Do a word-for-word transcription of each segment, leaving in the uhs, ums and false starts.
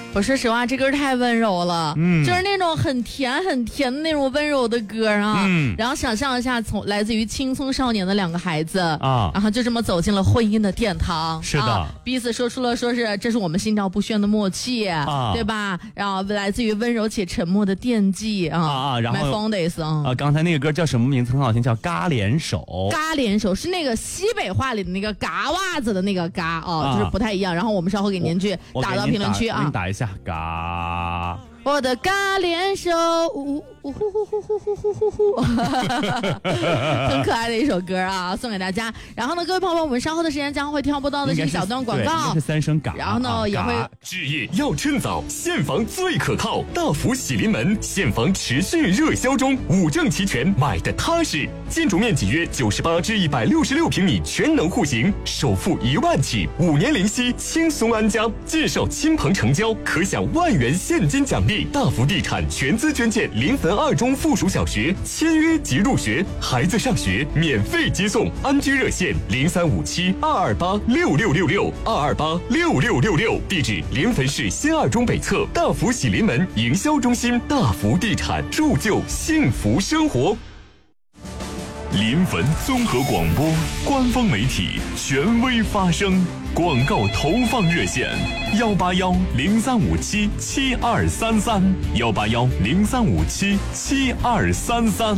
我说实话，这歌太温柔了，嗯，就是那种很甜很甜的那种温柔的歌啊。嗯，然后想象一下，从来自于青葱少年的两个孩子啊，然后就这么走进了婚姻的殿堂。 是的， 啊、彼此说出了说是这是我们心照不宣的默契，啊、对吧？然后来自于温柔且沉默的惦记啊啊，然后 My Fondays 啊， 啊，刚才那个歌叫什么名字？很好听，叫《嘎连手》。 嘎连手是那个西北话里的那个嘎袜子的那个嘎哦、啊，就是不太一样。然后我们稍后给您去打到评论区啊， 我给你打一下嘎。 我的嘎连手，呜呜呼呼呼呼呼呼呼呼，很可爱的一首歌啊，送给大家。然后呢，各位朋友，我们稍后的时间将会跳播到的是一小段广告， 是三声嘎。 然后呢，啊、也会置业要趁早，现房最可靠，大福喜临门，现房持续热销中，五证齐全，买的踏实。建筑面积约九十八至一百六十六平米，全能户型，首付一万起，五年零息，轻松安家。介绍亲朋成交，可享万元现金奖励。大福地产全资捐建临汾二中附属小学，签约即入学，孩子上学免费接送。安居热线零三五七二二八六六六六二二八六六六六，地址临汾市新二中北侧大福喜临门营销中心。大福地产，铸就幸福生活。临汾综合广播官方媒体，权威发声。广告投放热线：幺八幺零三五七七二三三，幺八幺零三五七七二三三。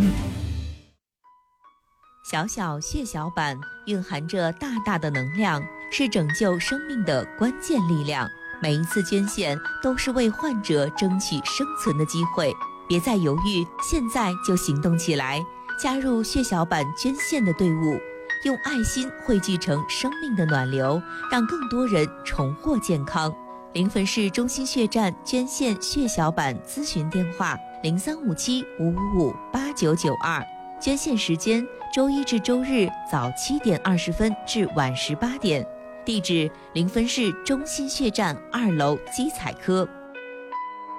小小血小板蕴含着大大的能量，是拯救生命的关键力量。每一次捐献都是为患者争取生存的机会，别再犹豫，现在就行动起来，加入血小板捐献的队伍，用爱心汇聚成生命的暖流，让更多人重获健康。临汾市中心血站捐献血小板咨询电话：零三五七五五五八九九二，捐献时间周一至周日早七点二十分至晚十八点，地址临汾市中心血站二楼基彩科。